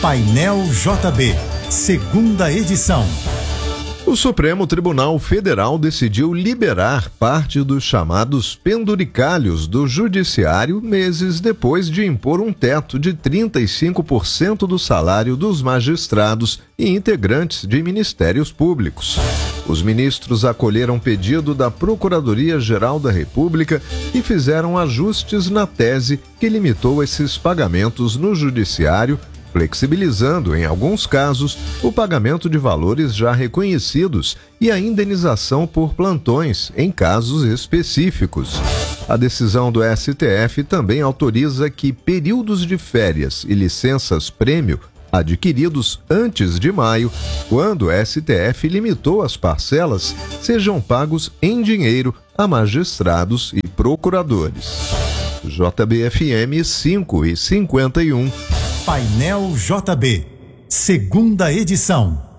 Painel JB, segunda edição. O Supremo Tribunal Federal decidiu liberar parte dos chamados penduricalhos do Judiciário meses depois de impor um teto de 35% do salário dos magistrados e integrantes de ministérios públicos. Os ministros acolheram pedido da Procuradoria-Geral da República e fizeram ajustes na tese que limitou esses pagamentos no Judiciário, flexibilizando, em alguns casos, o pagamento de valores já reconhecidos e a indenização por plantões, em casos específicos. A decisão do STF também autoriza que períodos de férias e licenças-prêmio adquiridos antes de maio, quando o STF limitou as parcelas, sejam pagos em dinheiro a magistrados e procuradores. JBFM 5:51. Painel JB, segunda edição.